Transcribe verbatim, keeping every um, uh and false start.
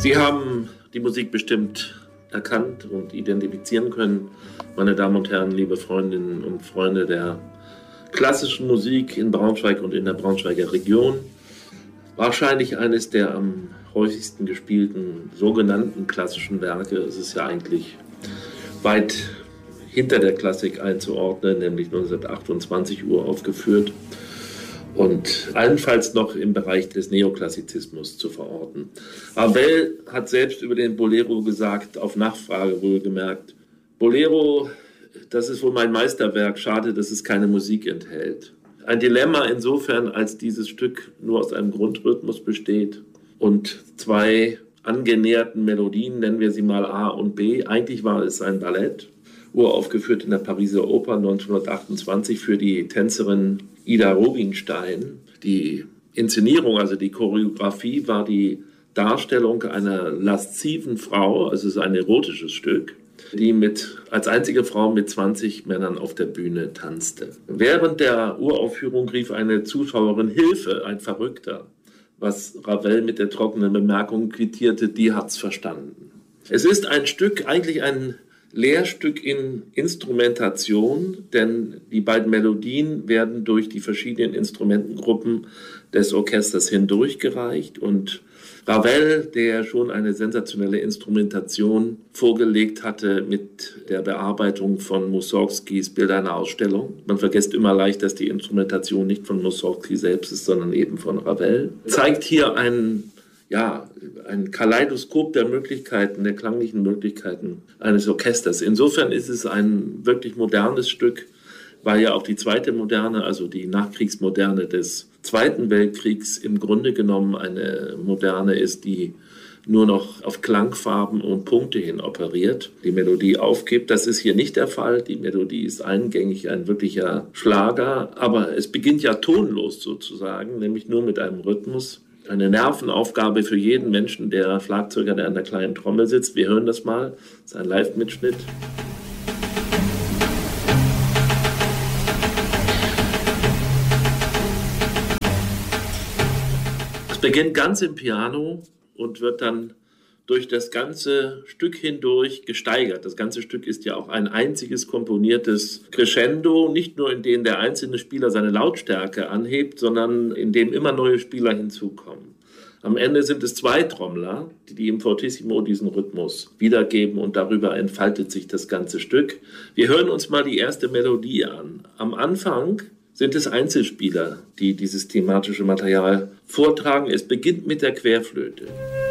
Sie haben die Musik bestimmt erkannt und identifizieren können, meine Damen und Herren, liebe Freundinnen und Freunde der klassischen Musik in Braunschweig und in der Braunschweiger Region. Wahrscheinlich eines der am häufigsten gespielten sogenannten klassischen Werke. Es ist ja eigentlich weit hinter der Klassik einzuordnen, nämlich neunzehnhundertachtundzwanzig uraufgeführt und allenfalls noch im Bereich des Neoklassizismus zu verorten. Ravel hat selbst über den Bolero gesagt, auf Nachfrage wohlgemerkt, Bolero, das ist wohl mein Meisterwerk, schade, dass es keine Musik enthält. Ein Dilemma insofern, als dieses Stück nur aus einem Grundrhythmus besteht und zwei angenäherten Melodien, nennen wir sie mal A und B. Eigentlich war es ein Ballett, uraufgeführt in der Pariser Oper neunzehnhundertachtundzwanzig für die Tänzerin Ida Rubinstein. Die Inszenierung, also die Choreografie, war die Darstellung einer lasziven Frau, also es ist ein erotisches Stück, die mit, als einzige Frau mit zwanzig Männern auf der Bühne tanzte. Während der Uraufführung rief eine Zuschauerin Hilfe, ein Verrückter, was Ravel mit der trockenen Bemerkung quittierte, die hat's verstanden. Es ist ein Stück, eigentlich ein Lehrstück in Instrumentation, denn die beiden Melodien werden durch die verschiedenen Instrumentengruppen des Orchesters hindurchgereicht und Ravel, der schon eine sensationelle Instrumentation vorgelegt hatte mit der Bearbeitung von Mussorgskis Bilder einer Ausstellung. Man vergisst immer leicht, dass die Instrumentation nicht von Mussorgsky selbst ist, sondern eben von Ravel. Zeigt hier einen Ja, ein Kaleidoskop der Möglichkeiten, der klanglichen Möglichkeiten eines Orchesters. Insofern ist es ein wirklich modernes Stück, weil ja auch die zweite Moderne, also die Nachkriegsmoderne des Zweiten Weltkriegs im Grunde genommen eine Moderne ist, die nur noch auf Klangfarben und Punkte hin operiert, die Melodie aufgibt. Das ist hier nicht der Fall. Die Melodie ist eingängig, ein wirklicher Schlager, aber es beginnt ja tonlos sozusagen, nämlich nur mit einem Rhythmus. Eine Nervenaufgabe für jeden Menschen, der Schlagzeuger, der an der kleinen Trommel sitzt. Wir hören das mal. Das ist ein Live-Mitschnitt. Es beginnt ganz im Piano und wird dann durch das ganze Stück hindurch gesteigert. Das ganze Stück ist ja auch ein einziges komponiertes Crescendo, nicht nur in dem der einzelne Spieler seine Lautstärke anhebt, sondern in dem immer neue Spieler hinzukommen. Am Ende sind es zwei Trommler, die im Fortissimo diesen Rhythmus wiedergeben und darüber entfaltet sich das ganze Stück. Wir hören uns mal die erste Melodie an. Am Anfang sind es Einzelspieler, die dieses thematische Material vortragen. Es beginnt mit der Querflöte.